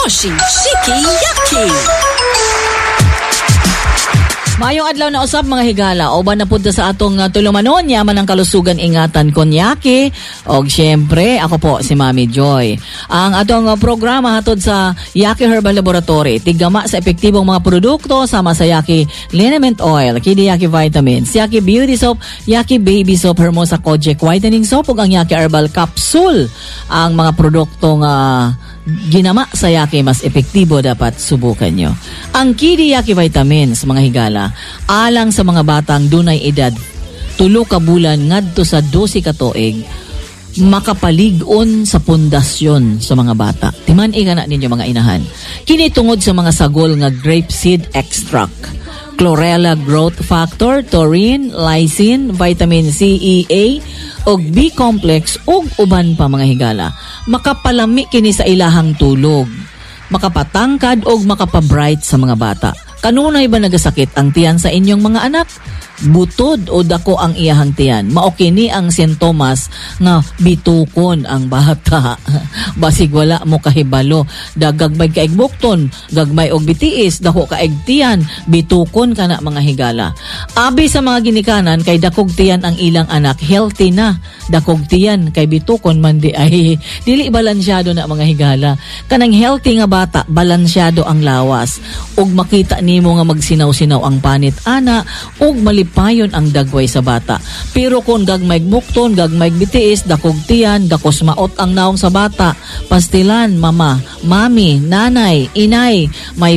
Toshi Shiki Yaki. Mayong adlaw na usab mga higala, oban na punta sa atong tulumanon yaman ang kalusugan ingatan konyaki. Og syempre, ako po si Mami Joy. Ang atong programa hatod sa Yaki Herbal Laboratory, tigama sa epektibong mga produkto sama sa Yaki Liniment Oil, Kidi Yaki Vitamins, Yaki Beauty Soap, Yaki Baby Soap, Hermosa Kojic Whitening Soap ug ang Yaki Herbal Capsule. Ang mga produktong ginama sa Yaki mas epektibo dapat subukan nyo. Ang Kidi Yaki Vitamins mga higala, alang sa mga batang dunay edad 3 ka bulan ngadto sa 12 ka tuig, makapalig-on sa pundasyon sa mga bata. Timan-i kana ninyo mga inahan. Kini tungod sa mga sagol nga grapeseed extract, chlorella growth factor, taurine, lysine, vitamin C, E, A, og B-complex ug uban pa mga higala. Makapalami kini sa ilahang tulog, makapatangkad og makapabright sa mga bata. Kanunay ba nagasakit ang tiyan sa inyong mga anak? Butod o dako ang iyahang tiyan? Mao kini ang sintomas nga bitukon ang bata. Basig wala mo kahibalo, dagagmay kaig bukton, gagmay og bitiis, dako kaig tiyan, bitukon kana mga higala. Abi sa mga ginikanan kay dakog tiyan ang ilang anak, healthy na. Dakog tiyan kay bitukon man di ay dili balansyado na mga higala. Kanang healthy nga bata, balansyado ang lawas ug makita nimo nga magsinaw-sinaw ang panit ana ug malipayon ang dagway sa bata. Pero kung gagmay bukton, gagmay bitiis, dakog tiyan, dakos maot ang naong sa bata, pastilan, mama, mami, nanay, inay, may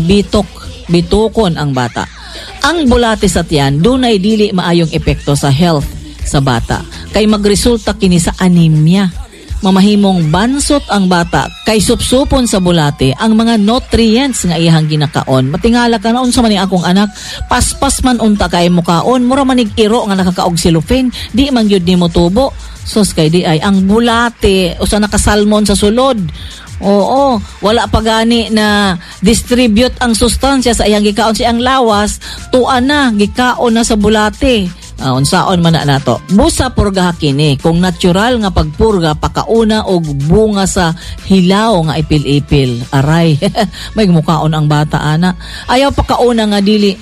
bitukon ang bata. Ang bulate sa tiyan dunay dili maayong epekto sa health sa bata kay magresulta kini sa anemia. Mamahimong bansot ang bata kay supsupon sa bulate ang mga nutrients nga iyang ginakaon. Matingala ka na unsa man ni akong anak, paspas man unta kay mukaon, mura manig iro nga nakakaog silufin, di man gyud nimo tubo. Sos kay di ay ang bulate usa nakasalmon sa sulod. Oo, wala pa gani na distribute ang sustansya sa iyang gikaon sa iyang lawas, tuan na gikaon na sa bulate. Unsaon man na nato. Busa purga kini kung natural nga pagpurga pakauna og bunga sa hilaw nga ipil-ipil. Aray, may mukaon ang bata ana. Ayaw pakauna nga dili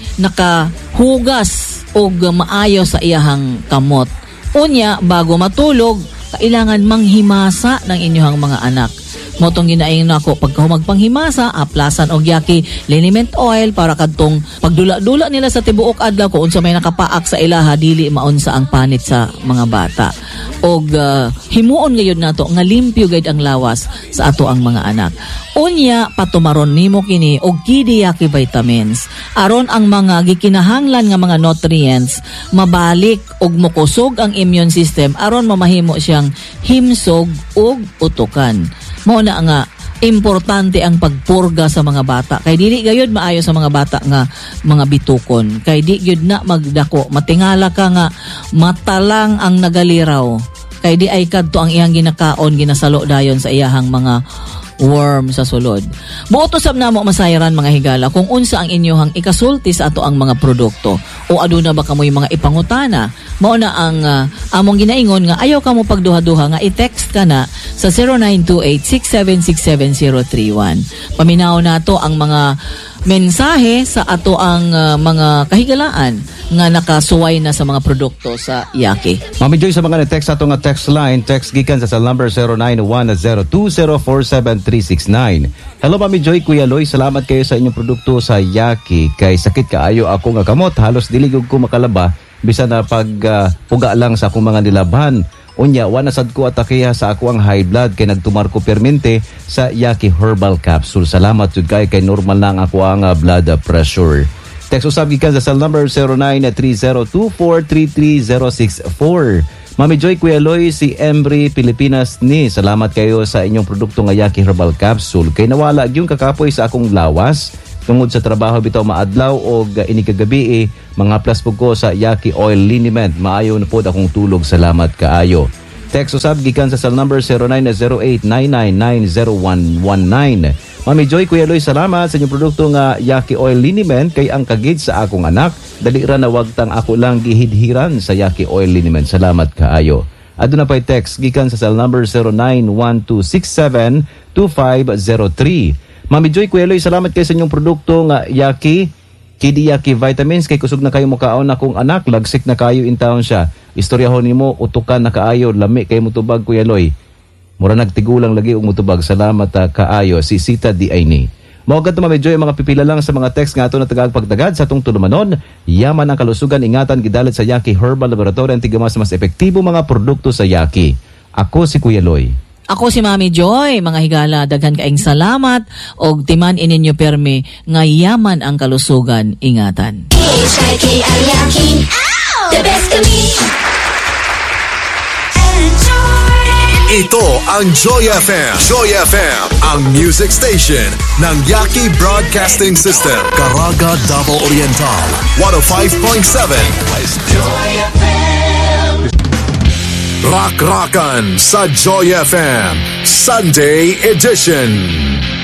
nakahugas og maayo sa iyahang kamot. Unya bago matulog, kailangan manghimasa ng inyong mga anak. Motong ginaing nako pagkahumag panghimasa, aplasan og Yaki liniment oil para kadtong pagdula-dula nila sa tibuok adlaw kung unsa may nakapaak sa ilaha dili maunsa ang panit sa mga bata. Og himuon gayud nato nga limpyo gayud ang lawas sa ato ang mga anak. Unya patumaron nimo kini og Kidi Yaki Vitamins aron ang mga gikinahanglan nga mga nutrients mabalik og mokusog ang immune system aron mamahimo siyang himsog ug utukan. Mao na nga importante ang pagpurga sa mga bata kay dili gayud maayo sa mga bata nga mga bitukon kay di gyud na magdako, matingala ka nga mata lang ang nagaliraw kay di ay kadto ang iyang ginakaon ginasalo dayon sa iyahang mga worm sa sulod. Buot usab namo masayaran mga higala kung unsa ang inyohang ikasulti sa ato ang mga produkto o aduna ba kamoy mga ipangutana. Mao na ang among ginaingon nga ayaw kamo pagduha-duha nga i-text ka na sa 0928-6767031. Paminaw nato ang mga mensahe sa ato ang mga kahigalaan nga nakasuway na sa mga produkto sa Yaki. Mami Joy, sa mga na-text ato nga text line, text gikan sa number 091020473969. Hello Mami Joy, Kuya Loy, salamat kayo sa inyong produkto sa Yaki. Kay sakit kaayo ako nga kamot, halos diligog ko makalaba bisan na pag puga lang sa akong mga nilabhan. Unya, wanasad ko atakiha sa ako ang high blood kay nagtumar ko permente sa Yaki Herbal Capsule. Salamat jud kay normal na ang ako ang blood pressure. Text usab gikan sa cell number 093024330064. Mami Joy, Kuya Loy, si Embry Pilipinas ni. Salamat kayo sa inyong produkto nga Yaki Herbal Capsule. Kay nawala yung kakapoy sa akong lawas tungod sa trabaho bitaw maadlaw o ini kagabi mga plus po ko sa Yaki Oil Liniment. Maayo na po akong tulog. Salamat kaayo. Text usab gikan sa cell number 0908-999-0119. Mami Joy, Kuya Loy, salamat sa inyong produkto nga Yaki Oil Liniment kay ang kagid sa akong anak. Dali ra na wag tang ako lang gihidhiran sa Yaki Oil Liniment. Salamat kaayo. Aduna pay text gikan sa cell number 0912672503. Mami Joy, Kuya Loy, salamat kayo sa inyong produkto nga Yaki, Kidi Yaki Vitamins. Kay kusog na kayo mukaon na kong anak, lagsik na kayo in town siya. Istoryahon nimo, utukan na kaayo, lami kayo mutubag, Kuya Loy. Mura nagtigulang lagi og mutubag. Salamat kaayo, si Sita Di Aini. Maugad na Mami Joy, mga pipila lang sa mga text nga ito na tagagpagdagad sa itong tulumanon. Yaman ang kalusugan, ingatan, gidalit sa Yaki Herbal Laboratory ang tigamas mas epektibo mga produkto sa Yaki. Ako si Kuya Loy. Ako si Mami Joy, mga higala, daghan kaing salamat og timan ininyo permi nga yaman ang kalusugan, ingatan. The best kami. Ito ang Joy FM. Joy FM, ang music station ng Yaki Broadcasting System. Caraga, Davao Oriental, 105.7. Joy FM. Rock-rockan sa Joy FM, Sunday Edition.